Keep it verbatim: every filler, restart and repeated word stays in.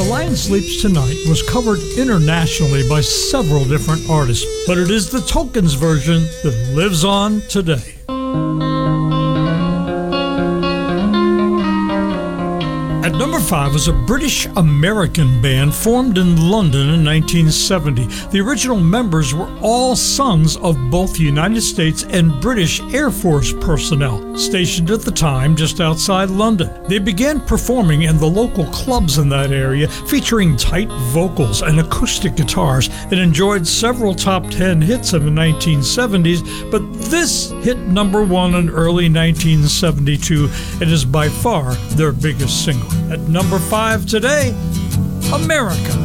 Lion Sleeps Tonight was covered internationally by several different artists, but it is the Tokens version that lives on today. At number five was a British-American band formed in London in nineteen seventy. The original members were all sons of both United States and British Air Force personnel, stationed at the time just outside London. They began performing in the local clubs in that area, featuring tight vocals and acoustic guitars, and enjoyed several top ten hits in the nineteen seventies, but this hit number one in early nineteen seventy-two and is by far their biggest single. At number five today, America.